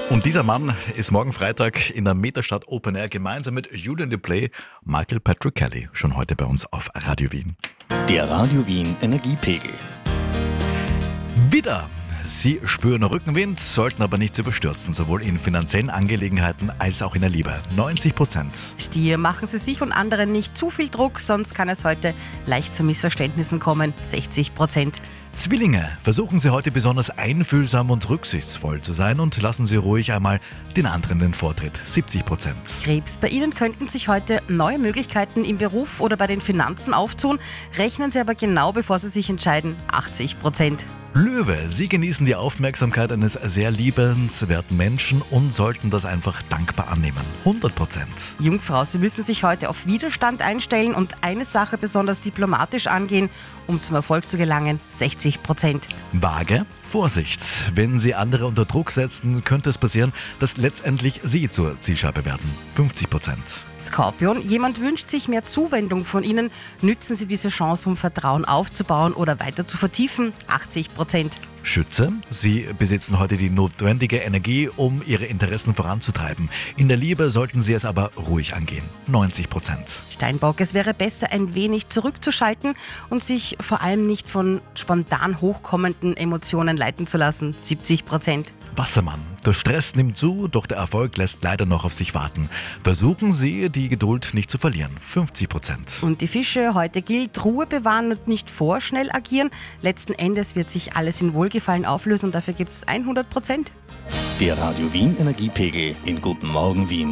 Und dieser Mann ist morgen Freitag in der Metastadt Open Air gemeinsam mit Julian DePlay, Michael Patrick Kelly, schon heute bei uns auf Radio Wien. Der Radio Wien Energiepegel. Wieder! Sie spüren Rückenwind, sollten aber nicht überstürzen, sowohl in finanziellen Angelegenheiten als auch in der Liebe. 90%. Stier, machen Sie sich und anderen nicht zu viel Druck, sonst kann es heute leicht zu Missverständnissen kommen. 60%. Zwillinge, versuchen Sie heute besonders einfühlsam und rücksichtsvoll zu sein und lassen Sie ruhig einmal den anderen den Vortritt. 70%. Krebs, bei Ihnen könnten sich heute neue Möglichkeiten im Beruf oder bei den Finanzen auftun. Rechnen Sie aber genau, bevor Sie sich entscheiden. 80%. Löwe, Sie genießen die Aufmerksamkeit eines sehr liebenswerten Menschen und sollten das einfach dankbar annehmen. 100%. Jungfrau, Sie müssen sich heute auf Widerstand einstellen und eine Sache besonders diplomatisch angehen, um zum Erfolg zu gelangen. 60%. Waage, Vorsicht. Wenn Sie andere unter Druck setzen, könnte es passieren, dass letztendlich Sie zur Zielscheibe werden. 50%. Skorpion, jemand wünscht sich mehr Zuwendung von Ihnen. Nützen Sie diese Chance, um Vertrauen aufzubauen oder weiter zu vertiefen. 80%. Schütze, Sie besitzen heute die notwendige Energie, um Ihre Interessen voranzutreiben. In der Liebe sollten Sie es aber ruhig angehen. 90%. Steinbock, es wäre besser, ein wenig zurückzuschalten und sich vor allem nicht von spontan hochkommenden Emotionen leiten zu lassen. 70%. Wassermann, der Stress nimmt zu, doch der Erfolg lässt leider noch auf sich warten. Versuchen Sie, die Geduld nicht zu verlieren. 50%. Und die Fische, heute gilt, Ruhe bewahren und nicht vorschnell agieren. Letzten Endes wird sich alles in Wohlgefallen auflösen und dafür gibt es 100%. Der Radio Wien Energiepegel in Guten Morgen Wien.